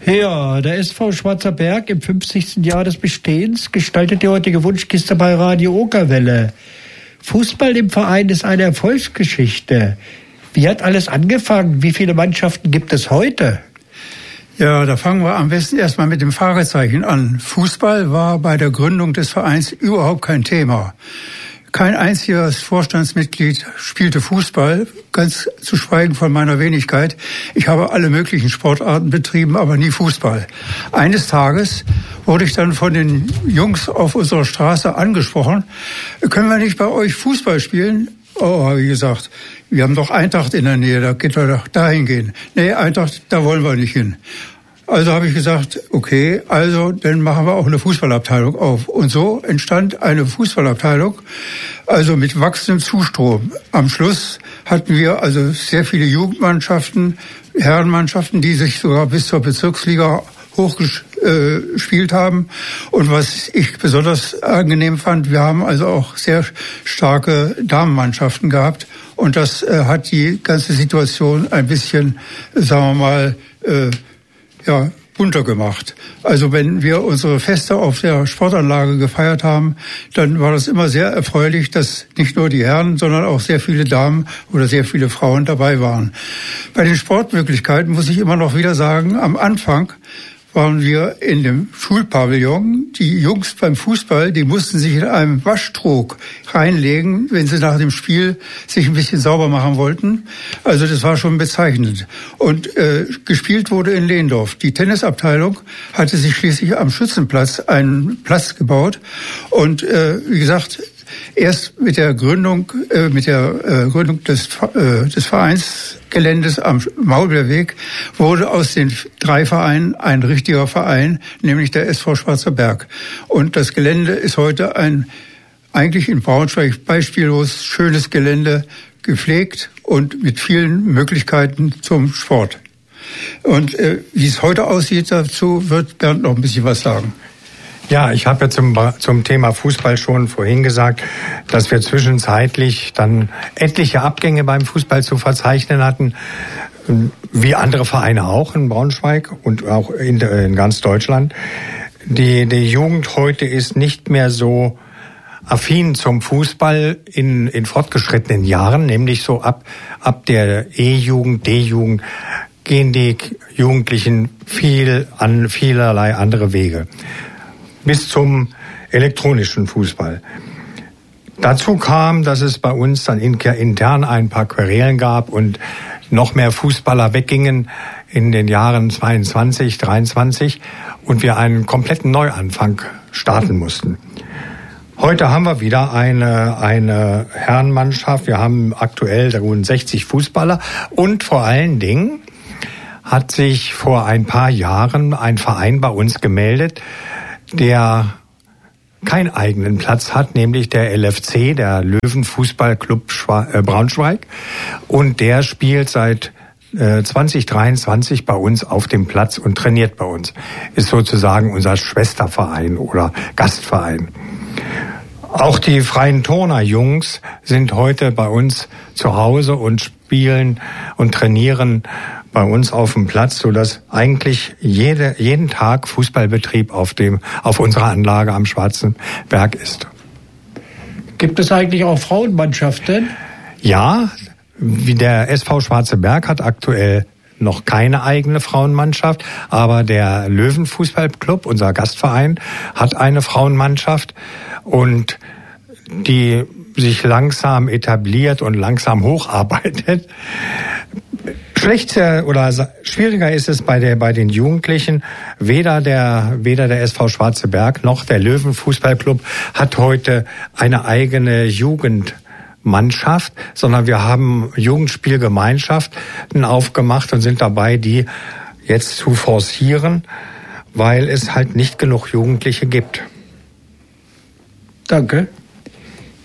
Ja, der SV Schwarzer Berg im 50. Jahr des Bestehens gestaltet die heutige Wunschkiste bei Radio Okerwelle. Fußball im Verein ist eine Erfolgsgeschichte. Wie hat alles angefangen? Wie viele Mannschaften gibt es heute? Ja, da fangen wir am besten erstmal mit dem Fragezeichen an. Fußball war bei der Gründung des Vereins überhaupt kein Thema. Kein einziges Vorstandsmitglied spielte Fußball, ganz zu schweigen von meiner Wenigkeit. Ich habe alle möglichen Sportarten betrieben, aber nie Fußball. Eines Tages wurde ich dann von den Jungs auf unserer Straße angesprochen. Können wir nicht bei euch Fußball spielen? Oh, habe ich gesagt, wir haben doch Eintracht in der Nähe, da geht wir doch dahin gehen. Nee, Eintracht, da wollen wir nicht hin. Also habe ich gesagt, okay, also dann machen wir auch eine Fußballabteilung auf. Und so entstand eine Fußballabteilung, also mit wachsendem Zustrom. Am Schluss hatten wir also sehr viele Jugendmannschaften, Herrenmannschaften, die sich sogar bis zur Bezirksliga hochgespielt haben. Und was ich besonders angenehm fand, wir haben also auch sehr starke Damenmannschaften gehabt. Und das hat die ganze Situation ein bisschen, sagen wir mal, bunter gemacht. Also wenn wir unsere Feste auf der Sportanlage gefeiert haben, dann war das immer sehr erfreulich, dass nicht nur die Herren, sondern auch sehr viele Damen oder sehr viele Frauen dabei waren. Bei den Sportmöglichkeiten muss ich immer noch wieder sagen, am Anfang waren wir in dem Schulpavillon. Die Jungs beim Fußball, die mussten sich in einem Waschtrog reinlegen, wenn sie nach dem Spiel sich ein bisschen sauber machen wollten. Also das war schon bezeichnend. Und gespielt wurde in Lehndorf. Die Tennisabteilung hatte sich schließlich am Schützenplatz einen Platz gebaut. Und wie gesagt, erst mit der Gründung des Vereinsgeländes am Maulbeerweg wurde aus den 3 Vereinen ein richtiger Verein, nämlich der SV Schwarzer Berg. Und das Gelände ist heute ein eigentlich in Braunschweig beispiellos schönes Gelände, gepflegt und mit vielen Möglichkeiten zum Sport. Und wie es heute aussieht, dazu wird Bernd noch ein bisschen was sagen. Ja, ich habe ja zum Thema Fußball schon vorhin gesagt, dass wir zwischenzeitlich dann etliche Abgänge beim Fußball zu verzeichnen hatten, wie andere Vereine auch in Braunschweig und auch in ganz Deutschland. Die Jugend heute ist nicht mehr so affin zum Fußball in fortgeschrittenen Jahren, nämlich so ab der E-Jugend, D-Jugend gehen die Jugendlichen vielerlei andere Wege. Bis zum elektronischen Fußball. Dazu kam, dass es bei uns dann intern ein paar Querelen gab und noch mehr Fußballer weggingen in den Jahren 22, 23 und wir einen kompletten Neuanfang starten mussten. Heute haben wir wieder eine Herrenmannschaft. Wir haben aktuell rund 60 Fußballer und vor allen Dingen hat sich vor ein paar Jahren ein Verein bei uns gemeldet, der keinen eigenen Platz hat, nämlich der LFC, der Löwenfußballclub Braunschweig. Und der spielt seit 2023 bei uns auf dem Platz und trainiert bei uns. Ist sozusagen unser Schwesterverein oder Gastverein. Auch die freien Turner-Jungs sind heute bei uns zu Hause und spielen und trainieren bei uns auf dem Platz, sodass eigentlich jeden Tag Fußballbetrieb auf unserer Anlage am Schwarzen Berg ist. Gibt es eigentlich auch Frauenmannschaften? Ja, wie der SV Schwarze Berg hat aktuell noch keine eigene Frauenmannschaft, aber der Löwenfußballclub, unser Gastverein, hat eine Frauenmannschaft und die sich langsam etabliert und langsam hocharbeitet. Schlechter oder schwieriger ist es bei den Jugendlichen. Weder der SV Schwarze Berg noch der Löwenfußballclub hat heute eine eigene Jugendmannschaft, sondern wir haben Jugendspielgemeinschaften aufgemacht und sind dabei, die jetzt zu forcieren, weil es halt nicht genug Jugendliche gibt. Danke.